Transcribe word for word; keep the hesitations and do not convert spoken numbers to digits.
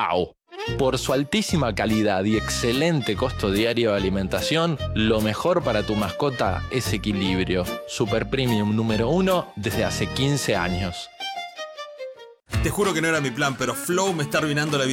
¡Wow! Por su altísima calidad y excelente costo diario de alimentación, lo mejor para tu mascota es Equilibrio. Super Premium número uno desde hace quince años. Te juro que no era mi plan, pero Flow me está arruinando la vida.